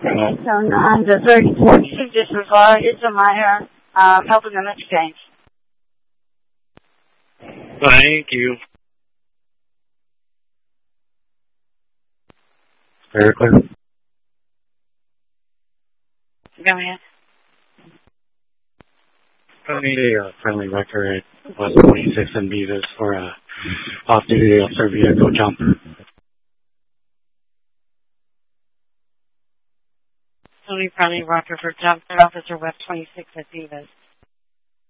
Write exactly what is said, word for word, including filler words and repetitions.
So on the thirty-fourth, this is Laura Isselmeyer, uh, helping them exchange. Thank you. Very clear. Go ahead. I need a uh, friendly record at West twenty-six and Beavis for a off-duty officer vehicle jump. Tony friendly record for jump for Officer West twenty-six at Beavis.